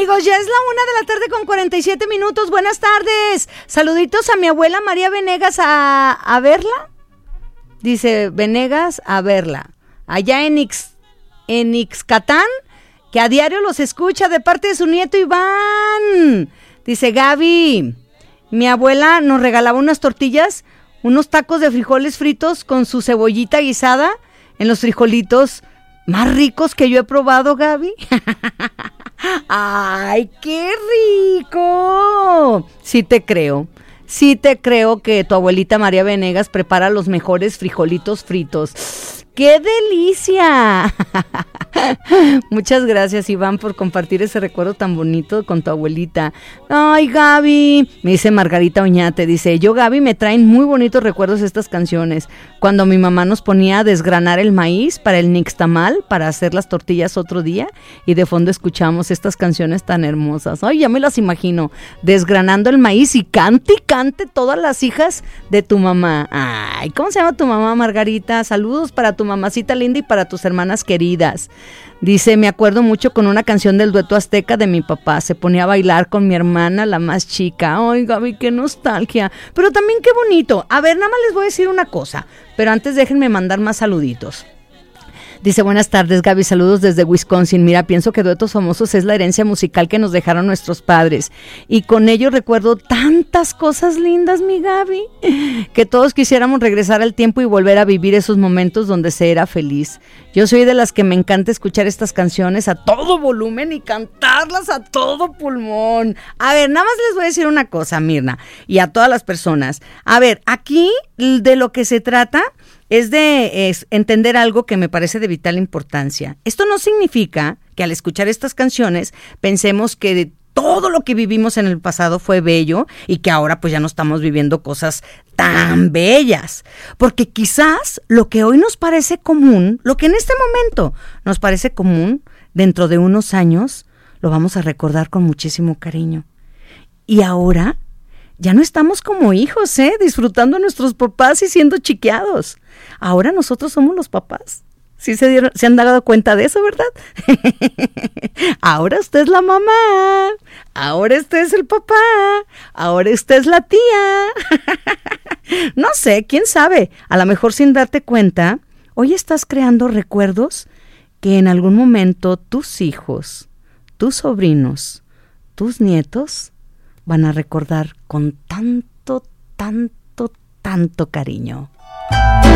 amigos, ya es la 1:47 p.m. Buenas tardes. Saluditos a mi abuela María Venegas a verla. Dice Venegas a verla. Allá en Ixcatán, que a diario los escucha de parte de su nieto Iván. Dice Gaby, mi abuela nos regalaba unas tortillas, unos tacos de frijoles fritos con su cebollita guisada en los frijolitos más ricos que yo he probado, Gaby. ¡Ay, qué rico! Sí te creo que tu abuelita María Venegas prepara los mejores frijolitos fritos. ¡Qué delicia! Muchas gracias, Iván, por compartir ese recuerdo tan bonito con tu abuelita. Ay, Gaby, me dice Margarita Oñate, dice, yo, Gaby, me traen muy bonitos recuerdos estas canciones. Cuando mi mamá nos ponía a desgranar el maíz para el nixtamal, para hacer las tortillas otro día, y de fondo escuchamos estas canciones tan hermosas. Ay, ya me las imagino, desgranando el maíz y cante todas las hijas de tu mamá. Ay, ¿cómo se llama tu mamá, Margarita? Saludos para tu mamacita linda y para tus hermanas queridas. Dice, me acuerdo mucho con una canción del dueto azteca de mi papá. Se ponía a bailar con mi hermana, la más chica. Ay, Gaby, qué nostalgia. Pero también qué bonito. A ver, nada más les voy a decir una cosa. Pero antes déjenme mandar más saluditos. Dice, buenas tardes, Gaby, saludos desde Wisconsin. Mira, pienso que Duetos Famosos es la herencia musical que nos dejaron nuestros padres. Y con ello recuerdo tantas cosas lindas, mi Gaby, que todos quisiéramos regresar al tiempo y volver a vivir esos momentos donde se era feliz. Yo soy de las que me encanta escuchar estas canciones a todo volumen y cantarlas a todo pulmón. A ver, nada más les voy a decir una cosa, Mirna, y a todas las personas. A ver, aquí de lo que se trata es de entender algo que me parece de vital importancia. Esto no significa que al escuchar estas canciones pensemos que todo lo que vivimos en el pasado fue bello y que ahora pues ya no estamos viviendo cosas tan bellas. Porque quizás lo que hoy nos parece común, lo que en este momento nos parece común, dentro de unos años lo vamos a recordar con muchísimo cariño. Y ahora ya no estamos como hijos, disfrutando a nuestros papás y siendo chiqueados. Ahora nosotros somos los papás. ¿Sí se han dado cuenta de eso, verdad? Ahora usted es la mamá. Ahora usted es el papá. Ahora usted es la tía. No sé, quién sabe. A lo mejor sin darte cuenta, hoy estás creando recuerdos que en algún momento tus hijos, tus sobrinos, tus nietos van a recordar con tanto cariño.